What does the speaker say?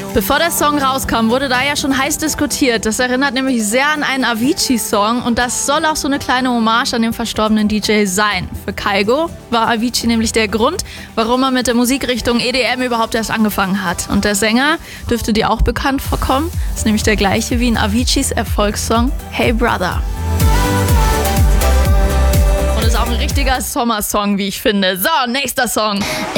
Bevor der Song rauskam, wurde da ja schon heiß diskutiert. Das erinnert nämlich sehr an einen Avicii-Song und das soll auch so eine kleine Hommage an den verstorbenen DJ sein. Für Kygo war Avicii nämlich der Grund, warum er mit der Musikrichtung EDM überhaupt erst angefangen hat. Und der Sänger dürfte dir auch bekannt vorkommen, ist nämlich der gleiche wie in Aviciis Erfolgssong Hey Brother. Und ist auch ein richtiger Sommersong, wie ich finde. So, nächster Song.